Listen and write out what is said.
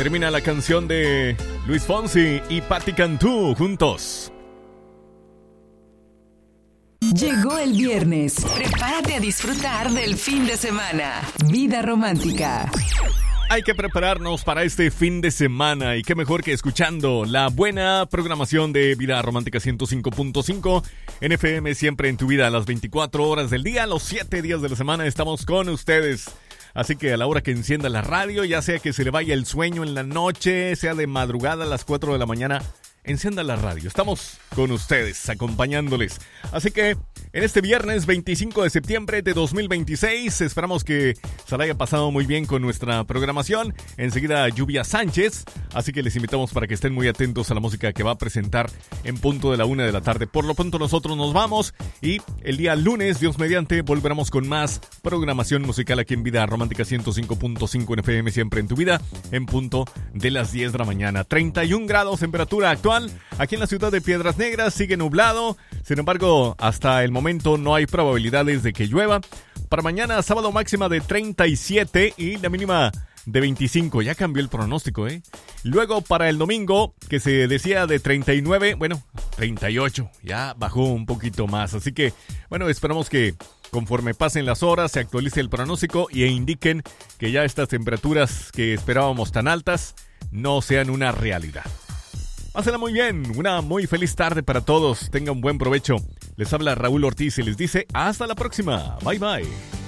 termina la canción de Luis Fonsi y Patti Cantú juntos. Llegó el viernes. Prepárate a disfrutar del fin de semana. Vida romántica. Hay que prepararnos para este fin de semana y qué mejor que escuchando la buena programación de Vida Romántica 105.5 en FM, siempre en tu vida, a las 24 horas del día, los 7 días de la semana estamos con ustedes. Así que a la hora que encienda la radio, ya sea que se le vaya el sueño en la noche, sea de madrugada a las 4 de la mañana, encienda la radio. Estamos con ustedes, acompañándoles. Así que en este viernes 25 de septiembre de 2026, esperamos que se la haya pasado muy bien con nuestra programación. Enseguida Lluvia Sánchez, así que les invitamos para que estén muy atentos a la música que va a presentar en punto de la 1 de la tarde. Por lo pronto nosotros nos vamos y el día lunes, Dios mediante, volveremos con más programación musical aquí en Vida Romántica 105.5 en FM, siempre en tu vida, en punto de las 10 de la mañana. 31 grados temperatura actual. Aquí en la ciudad de Piedras Negras sigue nublado, sin embargo hasta el momento no hay probabilidades de que llueva. Para mañana sábado máxima de 37 y la mínima de 25, ya cambió el pronóstico, Luego para el domingo, que se decía de 39, bueno, 38, ya bajó un poquito más, así que bueno, esperamos que conforme pasen las horas se actualice el pronóstico e indiquen que ya estas temperaturas que esperábamos tan altas no sean una realidad. Pásenla muy bien, una muy feliz tarde para todos, tengan buen provecho. Les habla Raúl Ortiz y les dice hasta la próxima, bye bye.